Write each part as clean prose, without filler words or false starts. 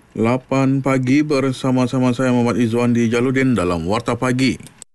8 pagi bersama-sama saya Muhammad Izzuan di Jaludin dalam Warta Pagi.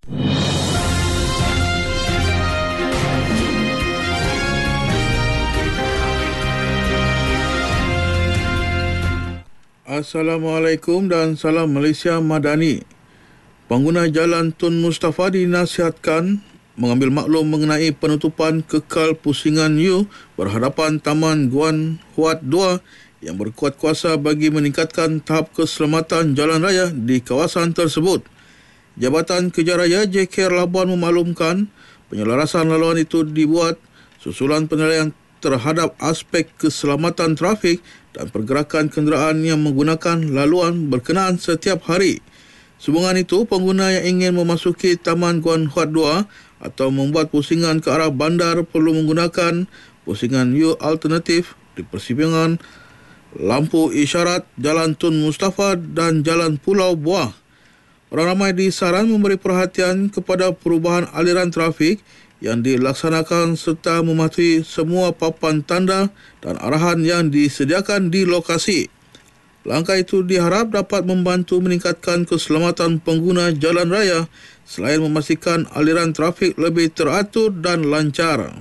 Assalamualaikum dan salam Malaysia Madani. Pengguna Jalan Tun Mustafa dinasihatkan mengambil maklum mengenai penutupan kekal Pusingan U berhadapan Taman Guan Huat 2 yang berkuat kuasa bagi meningkatkan tahap keselamatan jalan raya di kawasan tersebut. Jabatan Kejaraya JKR Labuan memaklumkan penyelarasan laluan itu dibuat susulan penilaian terhadap aspek keselamatan trafik dan pergerakan kenderaan yang menggunakan laluan berkenaan setiap hari. Sehubungan itu, pengguna yang ingin memasuki Taman Guan Huat 2 atau membuat pusingan ke arah bandar perlu menggunakan pusingan U alternatif di persimpangan lampu isyarat Jalan Tun Mustafa dan Jalan Pulau Buah. Orang ramai disaran memberi perhatian kepada perubahan aliran trafik yang dilaksanakan serta mematuhi semua papan tanda dan arahan yang disediakan di lokasi. Langkah itu diharap dapat membantu meningkatkan keselamatan pengguna jalan raya selain memastikan aliran trafik lebih teratur dan lancar.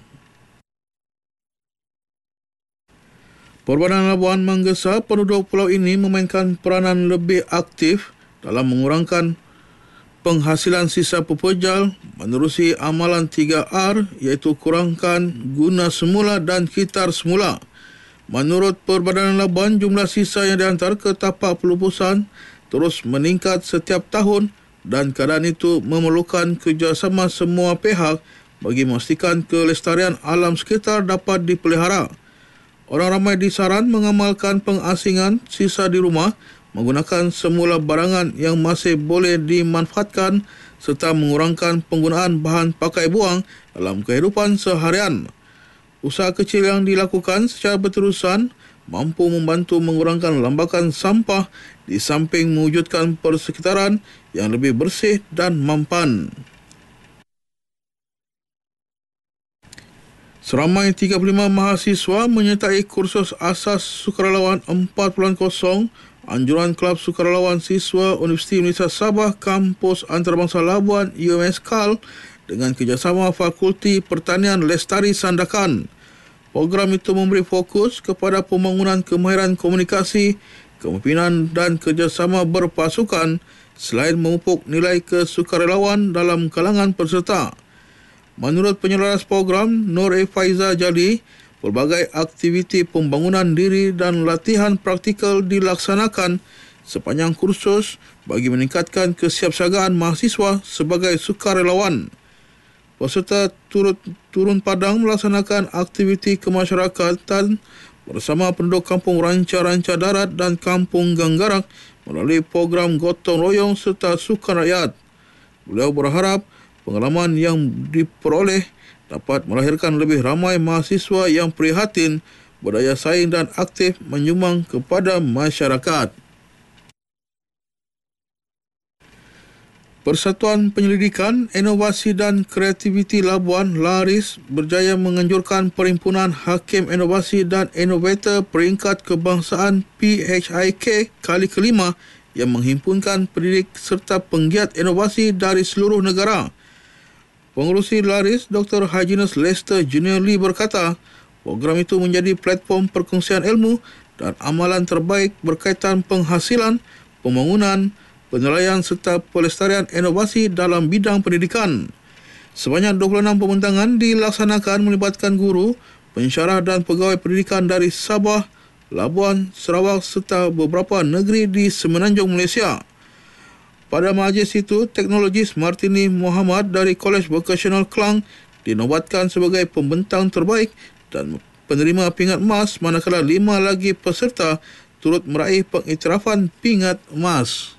Perbanan Labuan menggesa penduduk pulau ini memainkan peranan lebih aktif dalam mengurangkan penghasilan sisa pepejal menerusi amalan 3R iaitu kurangkan, guna semula dan kitar semula. Menurut Perbadanan Labuan, jumlah sisa yang dihantar ke tapak pelupusan terus meningkat setiap tahun dan keadaan itu memerlukan kerjasama semua pihak bagi memastikan kelestarian alam sekitar dapat dipelihara. Orang ramai disaran mengamalkan pengasingan sisa di rumah, menggunakan semula barangan yang masih boleh dimanfaatkan serta mengurangkan penggunaan bahan pakai buang dalam kehidupan seharian. Usaha kecil yang dilakukan secara berterusan mampu membantu mengurangkan lambakan sampah di samping mewujudkan persekitaran yang lebih bersih dan mampan. Seramai 35 mahasiswa menyertai kursus asas sukarelawan 4.0 Anjuran Kelab Sukarelawan Siswa Universiti Malaysia Sabah Kampus Antarabangsa Labuan UMS KAL dengan kerjasama Fakulti Pertanian Lestari Sandakan. Program itu memberi fokus kepada pembangunan kemahiran komunikasi, kepimpinan dan kerjasama berpasukan selain memupuk nilai kesukarelawan dalam kalangan peserta. Menurut penyelaras program, Nur Faiza Jali, pelbagai aktiviti pembangunan diri dan latihan praktikal dilaksanakan sepanjang kursus bagi meningkatkan kesiapsiagaan mahasiswa sebagai sukarelawan. Peserta turun padang melaksanakan aktiviti kemasyarakatan bersama penduduk Kampung Ranca-Ranca Darat dan Kampung Ganggarak melalui program gotong royong serta sukan rakyat. Beliau berharap pengalaman yang diperoleh dapat melahirkan lebih ramai mahasiswa yang prihatin, berdaya saing dan aktif menyumbang kepada masyarakat. Persatuan Penyelidikan, Inovasi dan Kreativiti Labuan LARIS berjaya menganjurkan Perhimpunan Hakim Inovasi dan Inovator Peringkat Kebangsaan PHIK kali kelima yang menghimpunkan pendidik serta penggiat inovasi dari seluruh negara. Pengerusi LARIS, Dr. Hajinus Lester Junior Lee berkata, program itu menjadi platform perkongsian ilmu dan amalan terbaik berkaitan penghasilan, pembangunan, penilaian serta pelestarian inovasi dalam bidang pendidikan. Sebanyak 26 pembentangan dilaksanakan melibatkan guru, pensyarah dan pegawai pendidikan dari Sabah, Labuan, Sarawak serta beberapa negeri di Semenanjung Malaysia. Pada majlis itu, teknologis Martini Muhammad dari Kolej Vocational Klang dinobatkan sebagai pembentang terbaik dan penerima pingat emas, manakala 5 lagi peserta turut meraih pengiktirafan pingat emas.